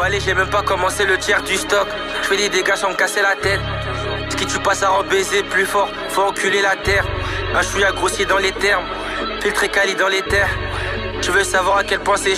emballé, j'ai même pas commencé le tiers du stock. Je fais des dégâts sans me casser la tête. Ce qui tue pas ça rend baiser plus fort, faut enculer la terre. Un chouïa grossier dans les termes, filtré quali dans les terres. Tu veux savoir à quel point c'est